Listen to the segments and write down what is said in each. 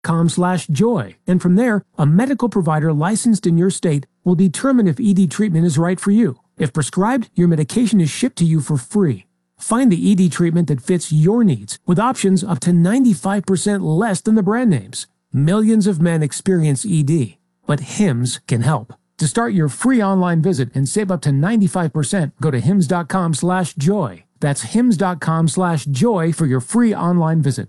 hims.com/joy. And from there, a medical provider licensed in your state will determine if ED treatment is right for you. If prescribed, your medication is shipped to you for free. Find the ED treatment that fits your needs with options up to 95% less than the brand names. Millions of men experience ED, but Hims can help. To start your free online visit and save up to 95%, go to hims.com/joy. That's hims.com/joy for your free online visit.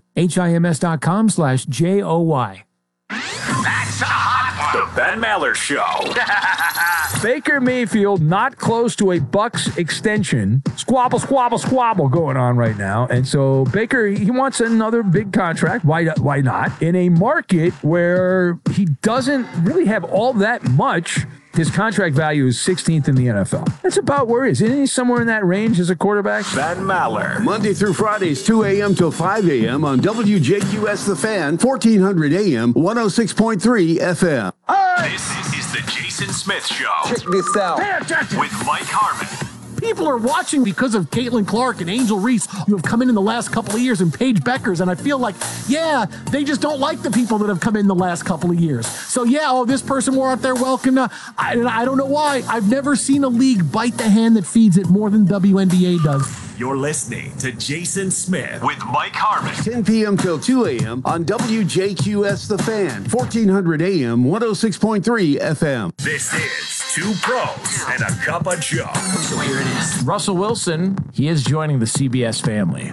HIMS.com/JOY. That's a hot one. The Ben Maller Show. Baker Mayfield not close to a Bucks extension. Squabble, squabble, squabble going on right now. And so Baker, he wants another big contract. Why not? In a market where he doesn't really have all that much. His contract value is 16th in the NFL. That's about where he is. Isn't he somewhere in that range as a quarterback? Ben Maller. Monday through Fridays, 2 a.m. till 5 a.m. on WJQS The Fan, 1400 a.m., 106.3 FM. This is the Jason Smith Show. Check this out. With Mike Harmon. People are watching because of Caitlin Clark and Angel Reese, who have come in the last couple of years, and Paige Beckers. And I feel like, they just don't like the people that have come in the last couple of years. So, this person we're out there welcome. I don't know why. I've never seen a league bite the hand that feeds it more than WNBA does. You're listening to Jason Smith with Mike Harmon. 10 p.m. till 2 a.m. on WJQS The Fan, 1400 a.m., 106.3 FM. This is Two Pros and a Cup of Joe. So here it is. Russell Wilson, he is joining the CBS family.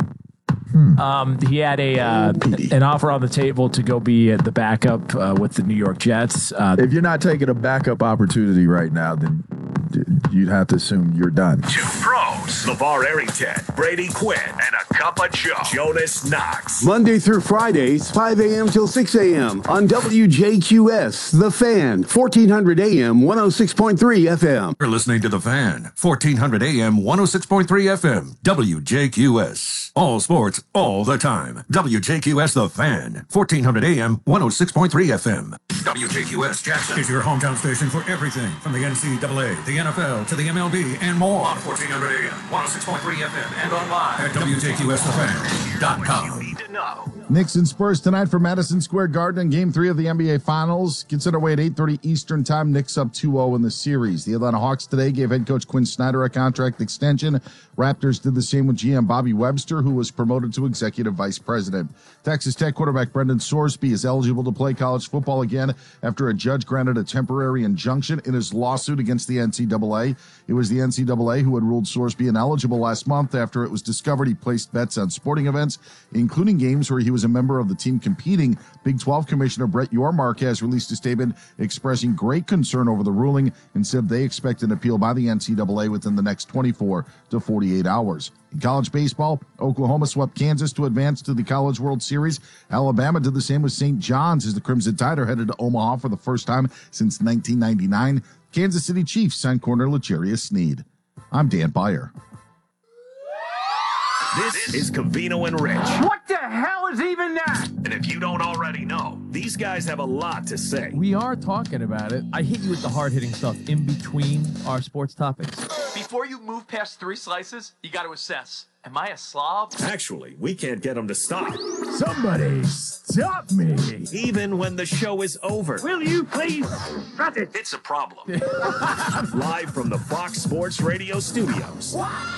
He had an offer on the table to go be the backup with the New York Jets. If you're not taking a backup opportunity right now, then you'd have to assume you're done. Two Pros, LeVar Arrington, Brady Quinn, and a Cup of Joe, Jonas Knox. Monday through Fridays, 5 a.m. till 6 a.m. on WJQS The Fan, 1400 a.m., 106.3 FM. You're listening to The Fan, 1400 a.m., 106.3 FM, WJQS. All sports, all the time. WJQS The Fan, 1400 a.m., 106.3 FM. WJQS Jackson is your hometown station for everything from the NCAA, the NFL, to the MLB, and more. on 1400 a.m., 106.3 FM, and online At WJQSTheFan.com. You need to know. Knicks and Spurs tonight for Madison Square Garden in Game 3 of the NBA Finals. Gets underway at 8:30 Eastern Time. Knicks up 2-0 in the series. The Atlanta Hawks today gave head coach Quinn Snyder a contract extension. Raptors did the same with GM Bobby Webster, who was promoted to executive vice president. Texas Tech quarterback Brendan Sorsby is eligible to play college football again after a judge granted a temporary injunction in his lawsuit against the NCAA. It was the NCAA who had ruled Sorsby ineligible last month after it was discovered he placed bets on sporting events, including games where he was a member of the team competing. Big 12 Commissioner Brett Yormark has released a statement expressing great concern over the ruling and said they expect an appeal by the NCAA within the next 24 to 48 hours. In college baseball, Oklahoma swept Kansas to advance to the College World Series. Alabama did the same with St. John's as the Crimson Tide are headed to Omaha for the first time since 1999. Kansas City Chiefs signed corner L'Jarius Sneed. I'm Dan Beyer. This is Covino and Rich. What the hell is even that? And if you don't already know, these guys have a lot to say. We are talking about it. I hit you with the hard-hitting stuff in between our sports topics. Before you move past 3 slices, you got to assess. Am I a slob? Actually, we can't get them to stop. Somebody stop me. Even when the show is over. Will you please stop it? It's a problem. Live from the Fox Sports Radio studios.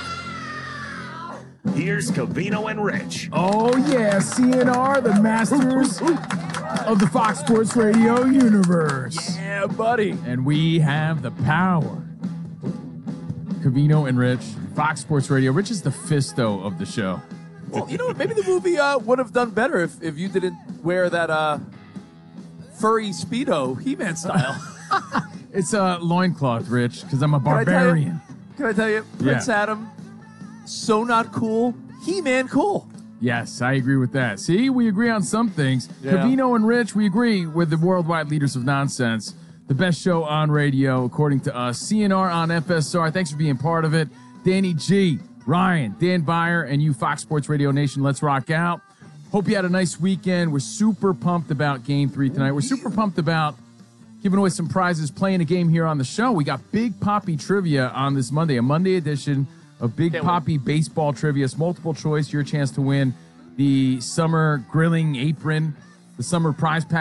Here's Covino and Rich. Oh, yeah, CNR, the masters of the Fox Sports Radio universe. Yeah, buddy. And we have the power. Covino and Rich, Fox Sports Radio. Rich is the Fisto of the show. Well, you know what? Maybe the movie would have done better if you didn't wear that furry Speedo He-Man style. It's a loincloth, Rich, because I'm a barbarian. Can I tell you? Prince Adam, so not cool. He-Man cool. Yes, I agree with that. See, we agree on some things. Yeah. Covino and Rich, we agree with the worldwide leaders of nonsense. The best show on radio, according to us. CNR on FSR. Thanks for being part of it. Danny G, Ryan, Dan Beyer, and you, Fox Sports Radio Nation. Let's rock out. Hope you had a nice weekend. We're super pumped about Game 3 tonight. We're super pumped about giving away some prizes, playing a game here on the show. We got Big Poppy Trivia on this Monday, a Monday edition of Big Poppy Baseball Trivia. It's multiple choice, your chance to win the summer grilling apron The summer prize pack